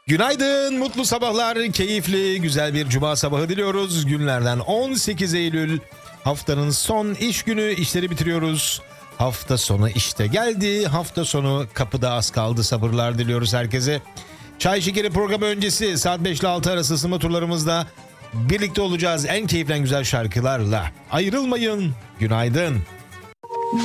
Günaydın, mutlu sabahlar, keyifli, güzel bir cuma sabahı diliyoruz. Günlerden 18 Eylül, haftanın son iş günü, işleri bitiriyoruz. Hafta sonu işte geldi, hafta sonu kapıda az kaldı, sabırlar diliyoruz herkese. Çay Şekeri programı öncesi saat 5 ile 6 arası ısınma turlarımızda birlikte olacağız en keyifli en güzel şarkılarla. Ayrılmayın, günaydın.